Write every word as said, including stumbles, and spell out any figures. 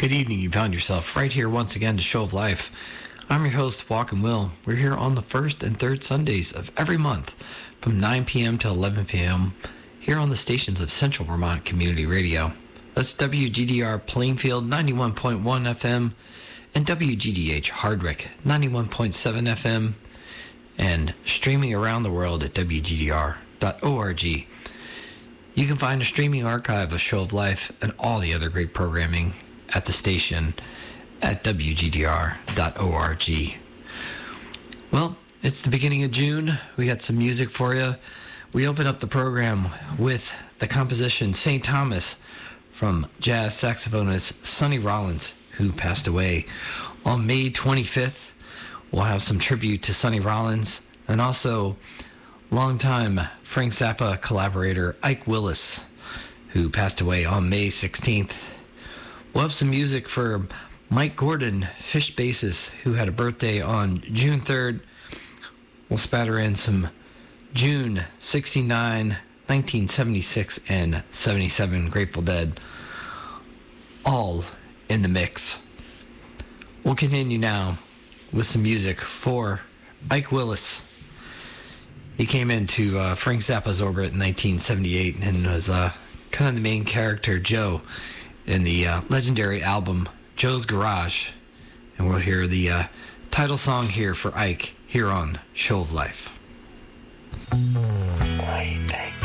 Good evening. You found yourself right here once again to Show of Life. I'm your host, Walk and Will. We're here on the first and third Sundays of every month from nine p.m. to eleven p.m. here on the stations of Central Vermont Community Radio. That's W G D R Plainfield ninety-one point one F M and W G D H Hardwick ninety-one point seven F M and streaming around the world at W G D R dot org. You can find a streaming archive of Show of Life and all the other great programming at the station at W G D R dot org. Well, it's the beginning of June. We got some music for you. We open up the program with the composition Saint Thomas from jazz saxophonist Sonny Rollins, who passed away on May twenty-fifth. We'll have some tribute to Sonny Rollins and also longtime Frank Zappa collaborator Ike Willis, who passed away on May sixteenth. We'll have some music for Mike Gordon, Fish bassist, who had a birthday on June third. We'll spatter in some June sixty-nine, nineteen seventy-six, and seventy-seven Grateful Dead, all in the mix. We'll continue now with some music for Ike Willis. He came into uh, Frank Zappa's orbit in nineteen seventy-eight and was uh, kind of the main character, Joe, in the uh, legendary album Joe's Garage. And we'll hear the uh, title song here for Ike here on Show of Life. White Ike.